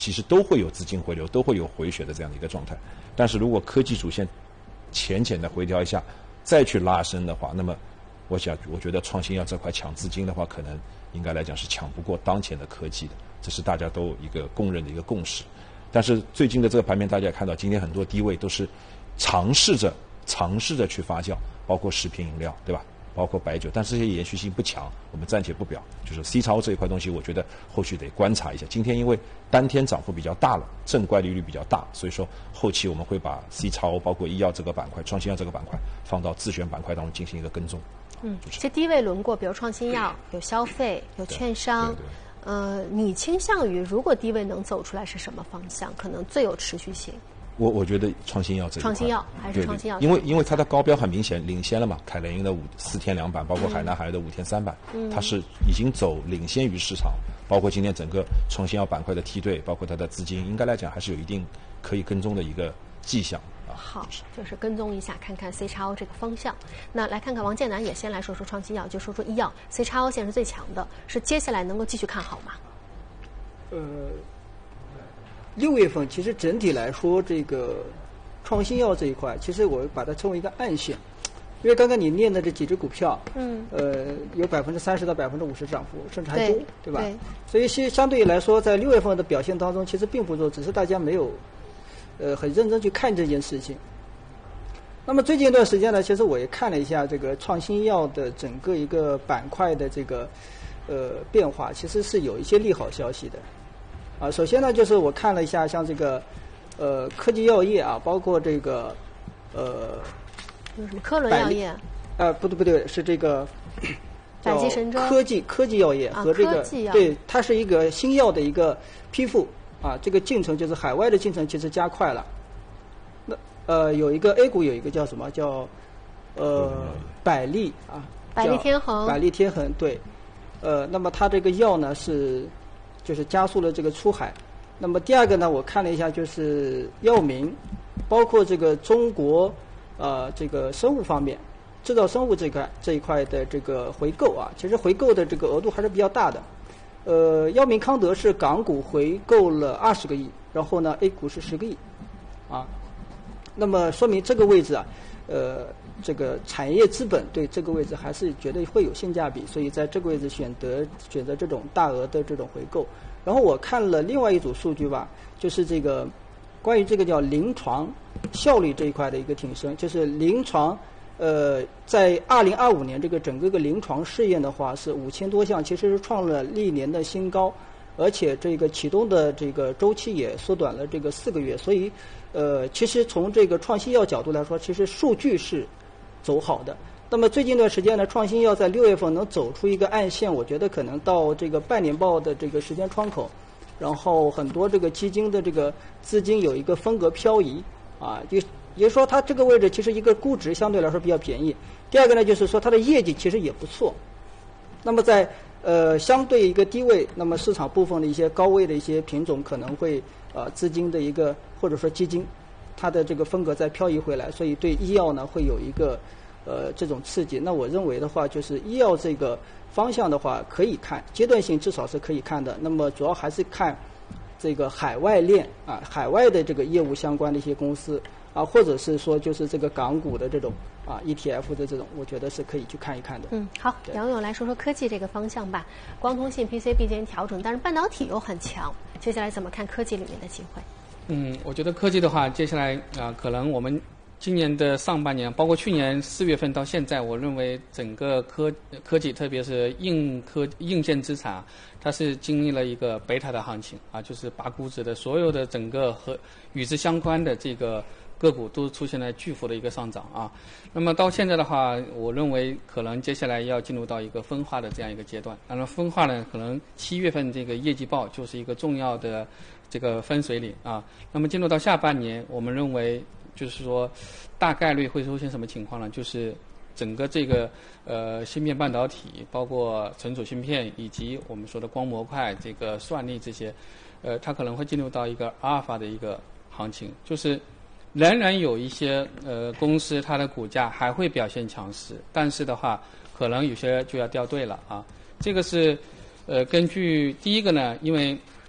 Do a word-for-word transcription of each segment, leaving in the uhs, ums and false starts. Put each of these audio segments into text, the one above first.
其实都会有资金回流，都会有回血的这样的一个状态。但是如果科技主线浅浅的回调一下，再去拉升的话，那么我想，我觉得创新药这块抢资金的话，可能应该来讲是抢不过当前的科技的，这是大家都一个公认的一个共识。但是最近的这个盘面，大家也看到，今天很多低位都是尝试着尝试着去发酵，包括食品饮料，对吧？包括白酒，但是这些延续性不强，我们暂且不表。就是 C 超这一块东西，我觉得后续得观察一下。今天因为当天涨幅比较大了，正乖离率比较大，所以说后期我们会把 C 超包括医药这个板块、创新药这个板块放到自选板块当中进行一个跟踪。 嗯，这低位轮过，比如创新药、有消费、有券商。对对对呃，你倾向于如果低位能走出来是什么方向？可能最有持续性。我我觉得创新药这一块， 创新药还是创新药， 因为因为它的高标很明显领先了嘛，凯联英的五四天两板，包括海南海的五天三板，嗯、它是已经走领先于市场，包括今天整个创新药板块的梯队，包括它的资金，应该来讲还是有一定可以跟踪的一个迹象。 好，就是跟踪一下，看看 C 超这个方向。那来看看王建南也先来说说创新药，就说说医药 ，C 超现在是最强的，是接下来能够继续看好吗？ 呃，六月份其实整体来说，这个创新药这一块，其实我把它称为一个暗线，因为刚刚你念的这几只股票，嗯，呃，有百分之三十到百分之五十涨幅，甚至还多， 对, 对吧？对。所以相相对来说，在六月份的表现当中，其实并不弱，只是大家没有。呃，很认真去看这件事情。那么最近一段时间呢，其实我也看了一下这个创新药的整个一个板块的这个呃变化，其实是有一些利好消息的。啊，首先呢，就是我看了一下像这个呃科技药业啊，包括这个呃有什么科伦药业？啊、 呃，不对不对，是这个百济神州科技科技药业和这个、 啊、 对，它是一个新药的一个批复。啊，这个进程就是海外的进程其实加快了。那呃，有一个 A 股有一个叫什么叫呃百利啊， 百利天恒， 百利天恒对。呃，那么它这个药呢是就是加速了这个出海。那么第二个呢，我看了一下就是药明，包括这个中国呃这个生物方面，制造生物这块这一块的这个回购啊，其实回购的这个额度还是比较大的。呃，药明康德是港股回购了二十个亿，然后呢 A 股是十个亿，啊，那么说明这个位置啊，呃，这个产业资本对这个位置还是觉得会有性价比，所以在这个位置选择选择这种大额的这种回购。然后我看了另外一组数据吧，就是这个关于这个叫临床效率这一块的一个挺升，就是临床。呃，在二零二五年这个整个个临床试验的话是五千多项，其实是创了历年的新高，而且这个启动的这个周期也缩短了这个四个月，所以呃，其实从这个创新药角度来说，其实数据是走好的。那么最近一段时间呢，创新药在六月份能走出一个暗线，我觉得可能到这个半年报的这个时间窗口，然后很多这个基金的这个资金有一个风格漂移啊，就。也就是说，它这个位置其实一个估值相对来说比较便宜。第二个呢，就是说它的业绩其实也不错。那么在呃相对一个低位，那么市场部分的一些高位的一些品种可能会呃资金的一个或者说基金，它的这个风格再漂移回来，所以对医药呢会有一个呃这种刺激。那我认为的话，就是医药这个方向的话可以看，阶段性至少是可以看的。那么主要还是看这个海外链啊，海外的这个业务相关的一些公司。啊，或者是说就是这个港股的这种啊 E T F 的这种，我觉得是可以去看一看的。 嗯，好，杨勇来说说科技这个方向吧。光通信 P C B 间调整，但是半导体又很强，接下来怎么看科技里面的机会？ 嗯，我觉得科技的话，接下来啊、呃，可能我们今年的上半年，包括去年四月份到现在，我认为整个科科技，特别是硬科硬件资产，它是经历了一个贝塔的行情啊，就是拔估值的，所有的整个和与之相关的这个。个股都出现了巨幅的一个上涨啊，那么到现在的话，我认为可能接下来要进入到一个分化的这样一个阶段。那么分化呢，可能七月份这个业绩报就是一个重要的这个分水岭啊。那么进入到下半年，我们认为就是说，大概率会出现什么情况呢？就是整个这个呃芯片半导体，包括存储芯片以及我们说的光模块、这个算力这些，呃，它可能会进入到一个阿尔法的一个行情，就是。仍然有一些呃公司它的股价还会表现强势，但是的话，可能有些就要掉队了啊。这个是呃根据第一个呢，因为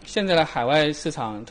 现在的海外市场。